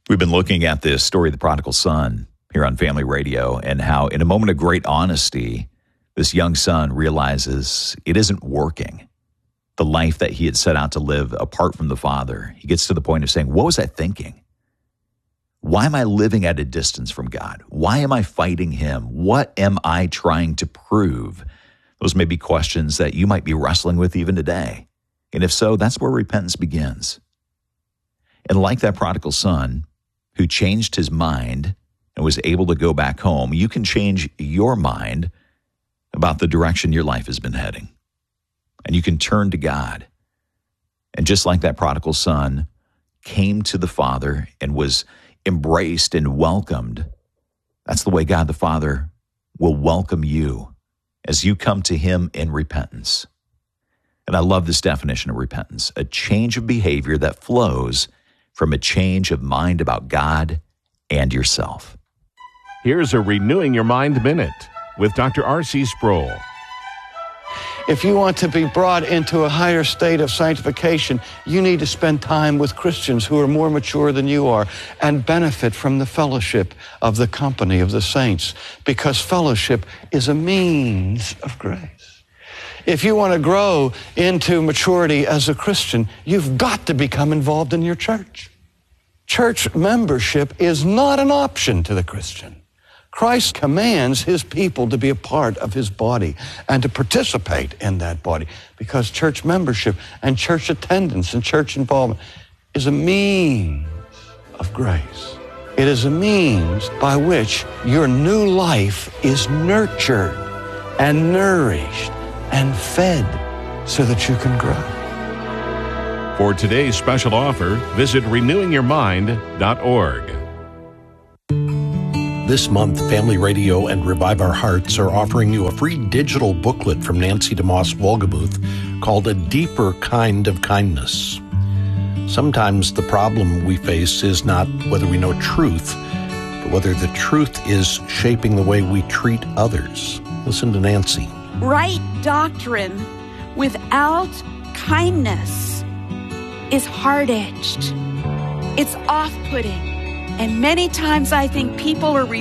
We've been looking at this story of the prodigal son here on Family Radio and how in a moment of great honesty, this young son realizes it isn't working. The life that he had set out to live apart from the father. He gets to the point of saying, what was I thinking? Why am I living at a distance from God? Why am I fighting him? What am I trying to prove? Those may be questions that you might be wrestling with even today. And if so, that's where repentance begins. And like that prodigal son who changed his mind and was able to go back home, you can change your mind about the direction your life has been heading. And you can turn to God. And just like that prodigal son came to the Father and was embraced and welcomed, that's the way God the Father will welcome you as you come to him in repentance. And I love this definition of repentance, a change of behavior that flows from a change of mind about God and yourself. Here's a Renewing Your Mind Minute with Dr. R.C. Sproul. If you want to be brought into a higher state of sanctification, you need to spend time with Christians who are more mature than you are and benefit from the fellowship of the company of the saints, because fellowship is a means of grace. If you want to grow into maturity as a Christian, you've got to become involved in your church. Church membership is not an option to the Christian. Christ commands his people to be a part of his body and to participate in that body, because church membership and church attendance and church involvement is a means of grace. It is a means by which your new life is nurtured and nourished and fed so that you can grow. For today's special offer, visit renewingyourmind.org. This month, Family Radio and Revive Our Hearts are offering you a free digital booklet from Nancy DeMoss Wolgemuth called A Deeper Kind of Kindness. Sometimes the problem we face is not whether we know truth, but whether the truth is shaping the way we treat others. Listen to Nancy. Right doctrine without kindness is hard-edged. It's off-putting. And many times I think people are